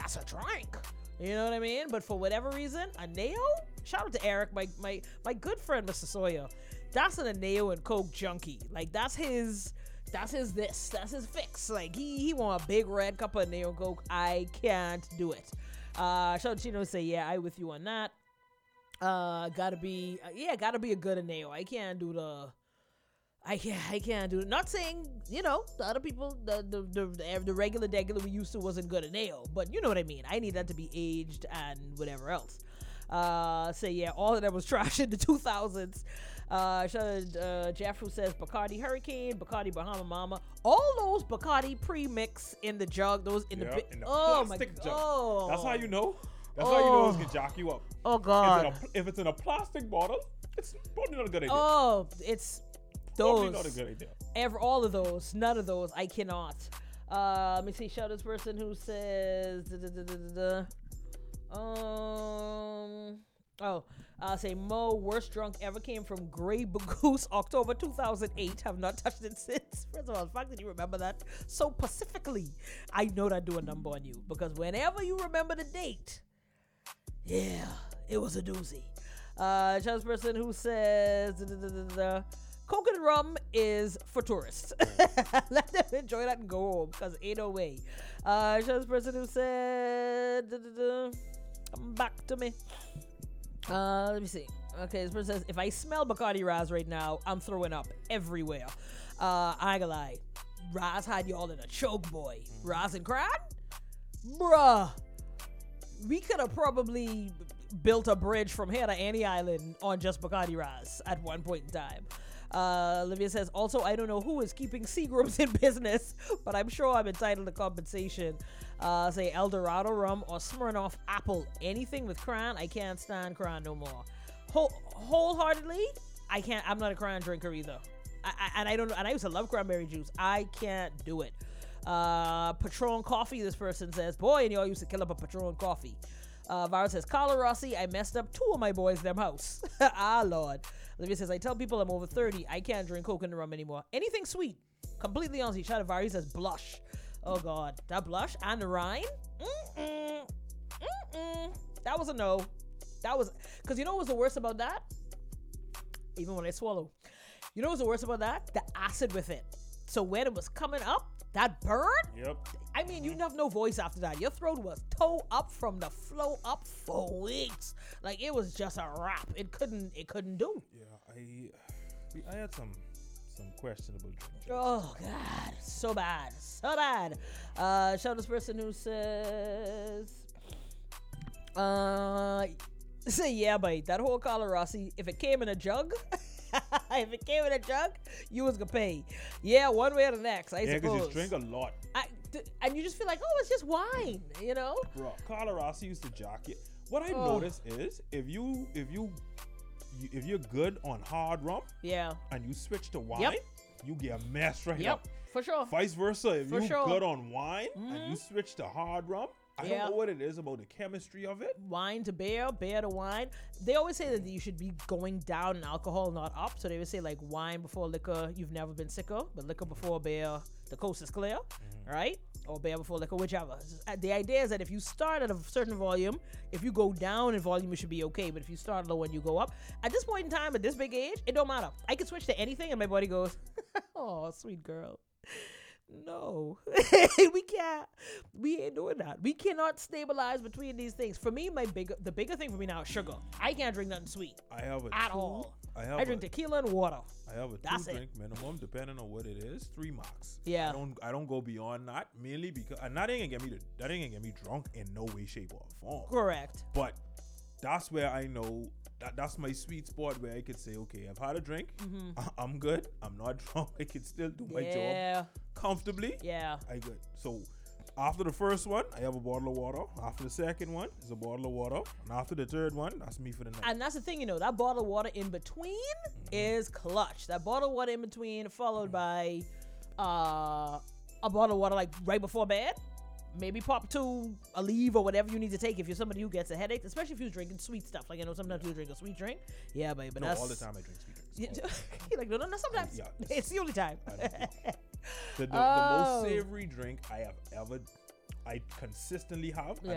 that's a drink. You know what I mean? But for whatever reason, Aneo, shout out to Eric, my good friend, Mr. Sawyer. That's an Aneo and Coke junkie. Like, that's his fix. Like, he want a big red cup of Aneo and Coke. I can't do it. Shout out to Chino say, yeah, I with you on that. Gotta be a good Aneo. I can't do it. Not saying, you know, the other people, the regular we used to wasn't good Aneo, but you know what I mean. I need that to be aged and whatever else. Say, yeah, all of that was trash in the 2000s. Shout out Jeff who says Bacardi Hurricane, Bacardi Bahama Mama, all those Bacardi pre-mix in the jug, those in the plastic jug. Oh. That's how you know. That's how you know it's gonna jack you up. Oh God. If it's in a plastic bottle, it's probably not a good idea. Oh, it's those. Probably not a good idea. All of those, none of those, I cannot. Let me see. Shout out this person who says, say Mo, worst drunk ever came from Grey Goose, October 2008. Have not touched it since. First of all, the fact that you remember that so specifically, I know that do a number on you, because whenever you remember the date, yeah, it was a doozy. Shout out this person who says, Coke and rum is for tourists. Let them enjoy that and go home, because ain't no way. Shout out this person who said, come back to me. Let me see. Okay, this person says, if I smell Bacardi Raz right now, I'm throwing up everywhere. I ain't gonna lie. Raz had y'all in a choke, boy. Raz and Cran? Bruh. We could have probably built a bridge from here to Annie Island on just Bacardi Raz at one point in time. Olivia says, also, I don't know who is keeping Seagrams in business, but I'm sure I'm entitled to compensation. Say Eldorado rum or Smirnoff apple. Anything with cran, I can't stand cran no more. Wholeheartedly, I can't. I'm not a cran drinker either. I used to love cranberry juice. I can't do it. Patron coffee, this person says, boy, and y'all used to kill up a Patron coffee. Vara says, Carla Rossi, I messed up 2 of my boys' them house. Ah, Lord. Olivia says, I tell people I'm over 30, I can't drink Coke and rum anymore. Anything sweet. Completely honestly. Shout out Vara, says, blush. Oh, God. That blush and the rind? That was a no. That was, because you know what was the worst about that? Even when I swallow. You know what was the worst about that? The acid with it. So when it was coming up, that burn? Yep. I mean, you have no voice after that. Your throat was toe up from the flow up for weeks. Like, it was just a wrap. It couldn't do. Yeah, I had some questionable drinks. Oh, God. So bad. So bad. Shout out this person who says, say, yeah, but that whole Carla Rossi, if it came in a jug, you was gonna pay. Yeah, one way or the next, I suppose. Yeah, because you drink a lot. And you just feel like, oh, it's just wine, you know? Bro, Carla Rossi used to jock you. What I noticed is, if you're good on hard rum, yeah, and you switch to wine, you get a mess right up. For sure. Vice versa, if you're good on wine and you switch to hard rum, I don't know what it is about the chemistry of it. Wine to beer, beer to wine. They always say that you should be going down in alcohol, not up. So they would say like wine before liquor, you've never been sicker, but liquor before beer, the coast is clear, right? Or beer before liquor, whichever. The idea is that if you start at a certain volume, if you go down in volume, you should be okay. But if you start low and you go up, at this point in time, at this big age, it don't matter. I can switch to anything and my body goes, oh, sweet girl. No, we can't. We ain't doing that. We cannot stabilize between these things. For me, the bigger thing for me now is sugar. I can't drink nothing sweet. I have a at all. I drink tequila and water. I have a two-drink minimum, depending on what it is. 3 max. Yeah. I don't go beyond that, mainly because that ain't gonna get me drunk in no way, shape, or form. Correct. But that's where I know that's my sweet spot where I could say, okay, I've had a drink. I'm good. I'm not drunk. I can still do my job comfortably. Yeah. I good. So after the first one, I have a bottle of water. After the second one, is a bottle of water. And after the third one, that's me for the night. And that's the thing, that bottle of water in between is clutch. That bottle of water in between, followed by a bottle of water like right before bed. Maybe pop 2, a leave or whatever you need to take if you're somebody who gets a headache, especially if you're drinking sweet stuff. Like, sometimes you drink a sweet drink. Yeah, babe, but that's... all the time I drink sweet drinks. You're like, no, sometimes. Yeah, it's the only time. The most savory drink I consistently have,